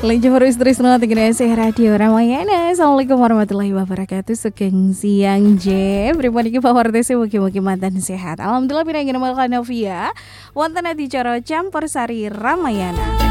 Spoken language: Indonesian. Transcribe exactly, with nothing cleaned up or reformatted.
Lanjut baru istri senang tinggal saya Radio Ramayana. Assalamualaikum warahmatullahi wabarakatuh. Sugeng siang J. Pripun iki Pak Wartesi mugi-mugi mantan sehat. Alhamdulillah pinanggih nama Novia. Wonten ati cara campur sari Ramayana.